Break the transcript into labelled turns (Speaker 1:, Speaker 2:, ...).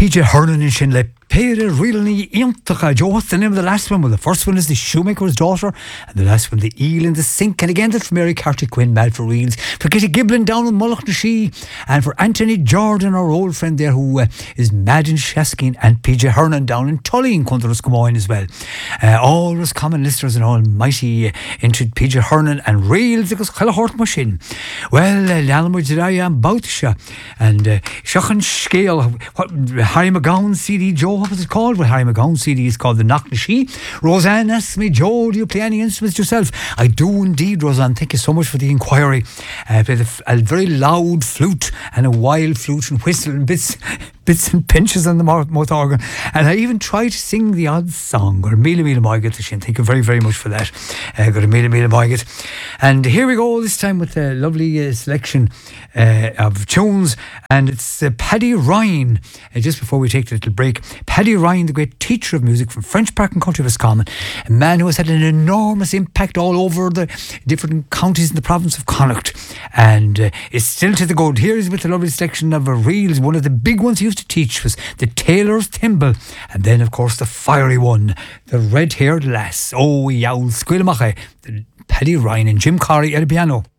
Speaker 1: PJ Hernan in Shinle. Pere really Intaka. Joe, what's the name of the last one? Well, the first one is The Shoemaker's Daughter, and the last one, The Eel in the Sink. And again, that's for Mary Carty Quinn, Mad for Reels, for Kitty Giblin down in Mullach na Shee, and for Anthony Jordan, our old friend there, who is mad in Shaskin, and PJ Hernan down in Tully in Cundras Camoyne as well. All us common listeners and almighty into PJ Hernan and Reels, because Callahort Machine. Well, Lalmuj that I am Boutisha, and Shachan Scale, what Harry McGowan CD, Joe. What was it called? Well, Harry McGowan CD is called The Knock na Shee. Roseanne asks me, Joe, do you play any instruments yourself? I do indeed, Roseanne. Thank you so much for the inquiry. I play a very loud flute and a wild flute and whistle and bits and pinches on the mouth organ. And I even try to sing the odd song. Or Mila Mila Moiget. Thank you very, very much for that. Got a Mila Mila Moiget. And here we go this time with a lovely selection of tunes. And it's Paddy Ryan. Just before we take the little break, Paddy Ryan, the great teacher of music from French Park and Country Roscommon, a man who has had an enormous impact all over the different counties in the province of Connacht, and is still to the good. Here is with a lovely selection of Reels. One of the big ones he used to teach was the Tailor's Thimble, and then of course the fiery one, the red-haired lass. Oh, yowl squilmache, Paddy Ryan and Jim Corrie at the piano.